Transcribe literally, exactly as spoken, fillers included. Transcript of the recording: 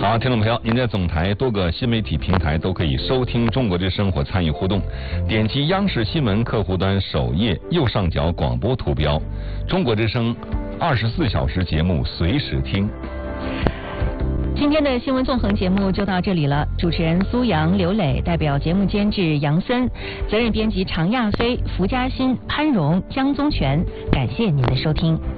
好，听众朋友，您在总台多个新媒体平台都可以收听中国之声或参与互动。点击央视新闻客户端首页右上角广播图标，中国之声二十四小时节目随时听。 今天的新闻纵横节目就到这里了，主持人苏阳、刘磊，代表节目监制杨森，责任编辑常亚飞、福嘉欣、潘荣、江宗全，感谢您的收听。